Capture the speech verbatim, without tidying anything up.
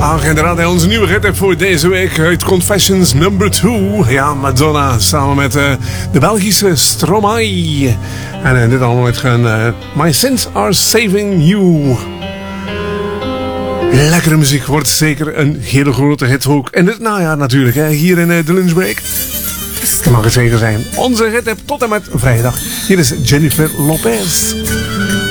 Ach, inderdaad, onze nieuwe rit voor deze week uit Confessions number two. Ja, Madonna samen met uh, de Belgische Stromae. En uh, dit allemaal met gaan uh, My Sins Are Saving You. Lekkere muziek, wordt zeker een hele grote hit ook. En dit najaar natuurlijk, hè, hier in uh, de lunchbreak. Dat mag het zeker zijn. Onze rit tot en met vrijdag. Hier is Jennifer Lopez.